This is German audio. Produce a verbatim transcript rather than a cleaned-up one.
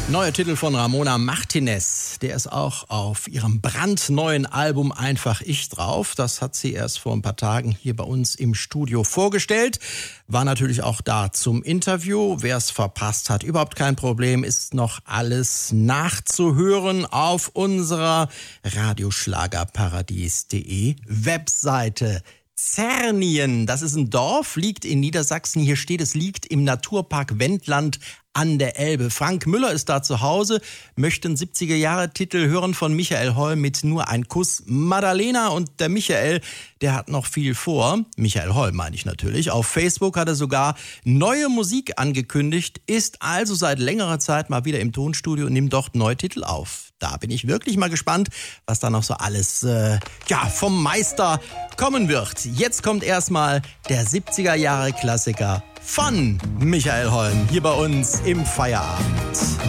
Neuer Titel von Ramona Martinez, der ist auch auf ihrem brandneuen Album Einfach ich drauf. Das hat sie erst vor ein paar Tagen hier bei uns im Studio vorgestellt. War natürlich auch da zum Interview. Wer es verpasst hat, überhaupt kein Problem, ist noch alles nachzuhören auf unserer radioschlagerparadies punkt de Webseite. Zernien, das ist ein Dorf, liegt in Niedersachsen. Hier steht, es liegt im Naturpark Wendland an der Elbe. Frank Müller ist da zu Hause, möchte einen siebziger-Jahre-Titel hören von Michael Holm mit Nur ein Kuss. Madalena und der Michael, der hat noch viel vor. Michael Holm meine ich natürlich. Auf Facebook hat er sogar neue Musik angekündigt, ist also seit längerer Zeit mal wieder im Tonstudio und nimmt dort neue Titel auf. Da bin ich wirklich mal gespannt, was da noch so alles äh, ja, vom Meister kommen wird. Jetzt kommt erstmal der siebziger-Jahre-Klassiker von Michael Holm hier bei uns im Feierabend.